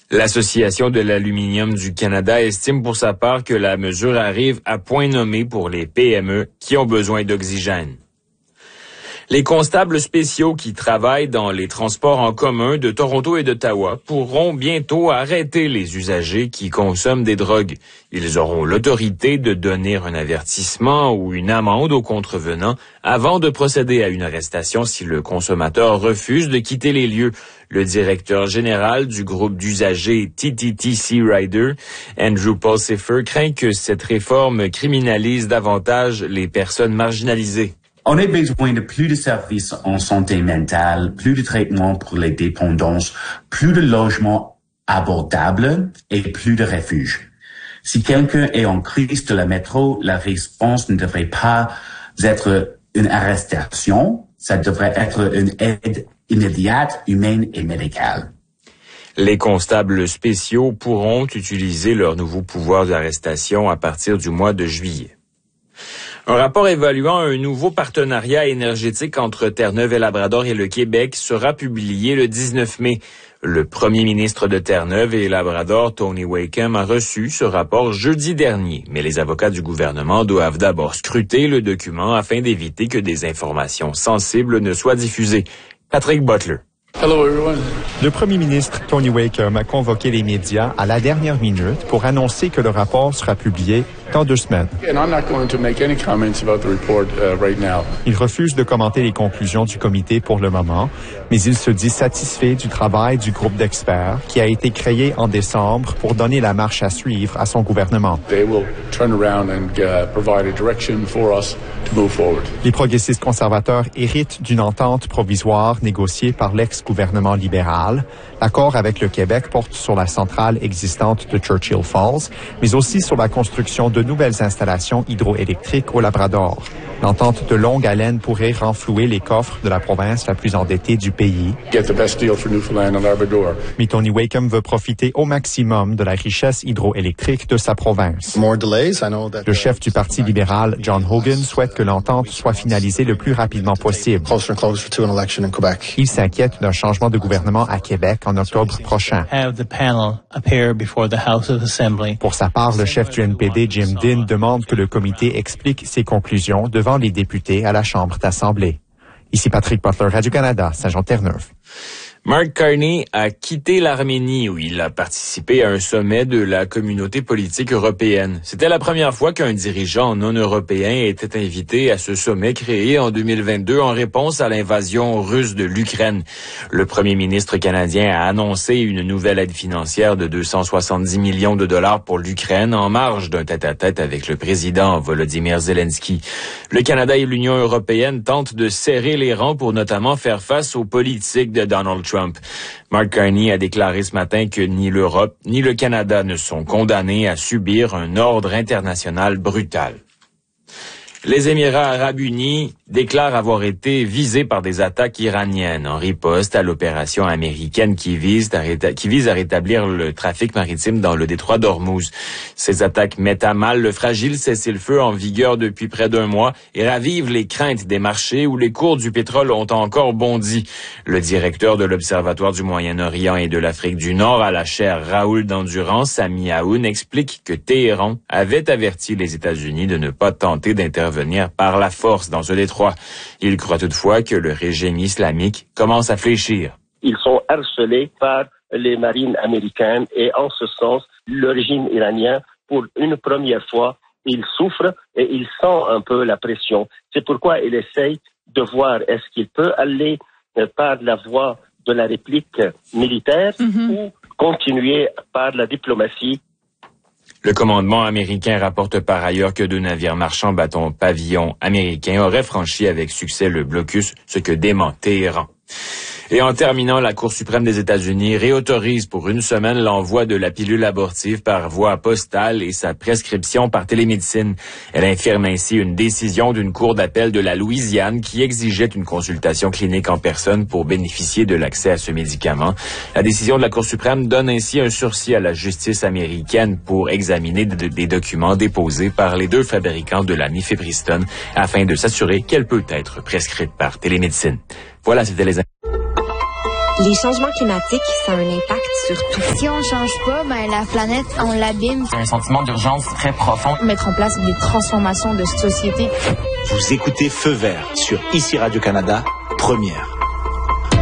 L'Association de l'aluminium du Canada estime pour sa part que la mesure arrive à point nommé pour les PME qui ont besoin d'oxygène. Les constables spéciaux qui travaillent dans les transports en commun de Toronto et d'Ottawa pourront bientôt arrêter les usagers qui consomment des drogues. Ils auront l'autorité de donner un avertissement ou une amende aux contrevenants avant de procéder à une arrestation si le consommateur refuse de quitter les lieux. Le directeur général du groupe d'usagers TTTC Rider, Andrew Pulsifer, craint que cette réforme criminalise davantage les personnes marginalisées. On a besoin de plus de services en santé mentale, plus de traitements pour les dépendances, plus de logements abordables et plus de refuges. Si quelqu'un est en crise de la métro, la réponse ne devrait pas être une arrestation, ça devrait être une aide immédiate, humaine et médicale. Les constables spéciaux pourront utiliser leur nouveau pouvoir d'arrestation à partir du mois de juillet. Un rapport évaluant un nouveau partenariat énergétique entre Terre-Neuve et Labrador et le Québec sera publié le 19 mai. Le premier ministre de Terre-Neuve et Labrador, Tony Wakeham, a reçu ce rapport jeudi dernier. Mais les avocats du gouvernement doivent d'abord scruter le document afin d'éviter que des informations sensibles ne soient diffusées. Patrick Butler. Hello everyone. Le premier ministre Tony Wakeham a convoqué les médias à la dernière minute pour annoncer que le rapport sera publié dans 2 semaines. Il refuse de commenter les conclusions du comité pour le moment, mais il se dit satisfait du travail du groupe d'experts qui a été créé en décembre pour donner la marche à suivre à son gouvernement. Les progressistes conservateurs héritent d'une entente provisoire négociée par l'ex-gouvernement libéral. L'accord avec le Québec porte sur la centrale existante de Churchill Falls, mais aussi sur la construction de nouvelles installations hydroélectriques au Labrador. L'entente de longue haleine pourrait renflouer les coffres de la province la plus endettée du pays. Mais Tony Wakeham veut profiter au maximum de la richesse hydroélectrique de sa province. Le chef du Parti libéral, John Hogan, souhaite que l'entente soit finalisée le plus rapidement possible. Il s'inquiète d'un changement de gouvernement à Québec en octobre prochain. Pour sa part, le chef du NPD, Jim Dean, demande que le comité explique ses conclusions devant les députés à la Chambre d'Assemblée. Ici Patrick Butler, Radio-Canada, Saint-Jean-Terre-Neuve. Mark Carney a quitté l'Arménie où il a participé à un sommet de la communauté politique européenne. C'était la première fois qu'un dirigeant non européen était invité à ce sommet créé en 2022 en réponse à l'invasion russe de l'Ukraine. Le premier ministre canadien a annoncé une nouvelle aide financière de 270 millions de dollars pour l'Ukraine en marge d'un tête-à-tête avec le président Volodymyr Zelensky. Le Canada et l'Union européenne tentent de serrer les rangs pour notamment faire face aux politiques de Donald Trump. Mark Carney a déclaré ce matin que ni l'Europe ni le Canada ne sont condamnés à subir un ordre international brutal. Les Émirats arabes unis déclarent avoir été visés par des attaques iraniennes en riposte à l'opération américaine qui vise à rétablir le trafic maritime dans le détroit d'Ormuz. Ces attaques mettent à mal le fragile cessez-le-feu en vigueur depuis près d'1 mois et ravivent les craintes des marchés où les cours du pétrole ont encore bondi. Le directeur de l'Observatoire du Moyen-Orient et de l'Afrique du Nord à la chaire Raoul d'Endurance, Sami Aoun, explique que Téhéran avait averti les États-Unis de ne pas tenter d'intervenir par la force dans ce détroit. Il croit toutefois que le régime islamique commence à fléchir. Ils sont harcelés par les marines américaines et en ce sens, le régime iranien, pour une première fois, il souffre et il sent un peu la pression. C'est pourquoi il essaye de voir est-ce qu'il peut aller par la voie de la réplique militaire ou continuer par la diplomatie. Le commandement américain rapporte par ailleurs que 2 navires marchands bâton pavillon américains auraient franchi avec succès le blocus, ce que dément Téhéran. Et en terminant, la Cour suprême des États-Unis réautorise pour 1 semaine l'envoi de la pilule abortive par voie postale et sa prescription par télémédecine. Elle infirme ainsi une décision d'une cour d'appel de la Louisiane qui exigeait une consultation clinique en personne pour bénéficier de l'accès à ce médicament. La décision de la Cour suprême donne ainsi un sursis à la justice américaine pour examiner des documents déposés par les 2 fabricants de la mifepristone afin de s'assurer qu'elle peut être prescrite par télémédecine. Voilà, c'était les Les changements climatiques, ça a un impact sur tout. Si on ne change pas, la planète, on l'abîme. C'est un sentiment d'urgence très profond. Mettre en place des transformations de société. Vous écoutez Feu vert sur ICI Radio-Canada, première.